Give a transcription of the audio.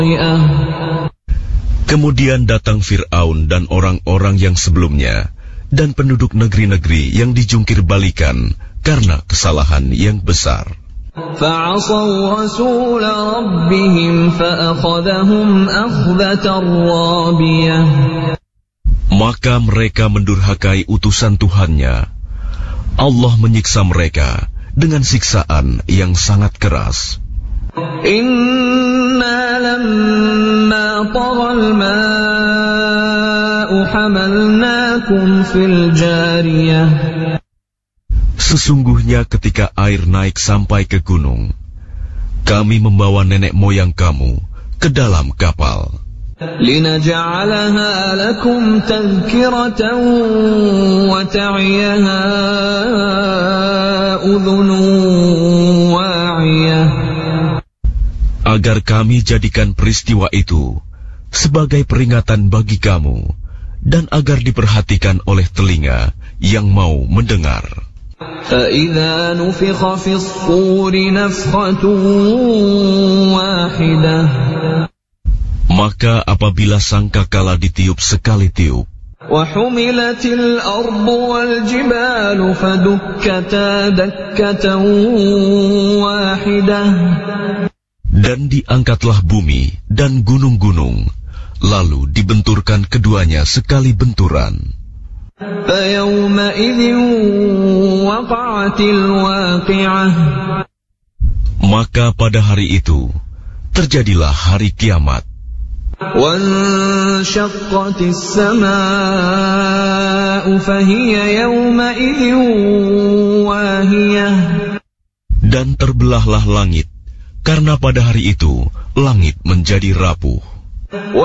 Kemudian datang Fir'aun dan orang-orang yang sebelumnya, dan penduduk negeri-negeri yang dijungkir balikan karena kesalahan yang besar. فَعَصَوْا رَسُولَ رَبِّهِمْ فَأَخَذَهُمْ أَخْذَةً رَّابِيَةً. Maka mereka mendurhakai utusan Tuhannya. Allah menyiksa mereka dengan siksaan yang sangat keras. Inna lamma taghal ma'u hamalnakum fil jariyah. Sesungguhnya ketika air naik sampai ke gunung, kami membawa nenek moyang kamu ke dalam kapal. Linaj'alaha lakum tadhkiratan wa ta'iyaha udhunun wa'iyah. Agar kami jadikan peristiwa itu sebagai peringatan bagi kamu, dan agar diperhatikan oleh telinga yang mau mendengar. فَإِذَا نُفِخَ فِي الصُّورِ نَفْخَةٌ وَاحِدَةٌ. Maka apabila sangkakala ditiup sekali tiup, وَحُمِلَتِ الْأَرْضُ وَالْجِبَالُ فَدُكَّتَا دَكَّةً وَاحِدَةً. Dan diangkatlah bumi dan gunung-gunung, lalu dibenturkan keduanya sekali benturan. فَيَوْمَئِذٍ وَقَعَتِ الْوَاقِعَةُ. Maka pada hari itu terjadilah hari kiamat. وَانشَقَّتِ السَّمَاءُ فَهِيَ يَوْمَئِذٍ وَاهِيَةٌ. Dan terbelahlah langit, karena pada hari itu langit menjadi rapuh.